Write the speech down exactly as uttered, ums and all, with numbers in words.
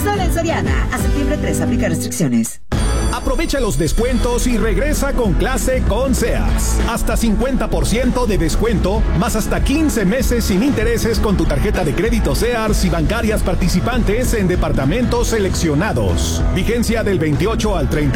Solo en Soriana. A septiembre tres, aplica restricciones. Aprovecha los descuentos y regresa con clase con Sears. Hasta cincuenta por ciento de descuento, más hasta quince meses sin intereses con tu tarjeta de crédito Sears y bancarias participantes en departamentos seleccionados. Vigencia del veintiocho al treinta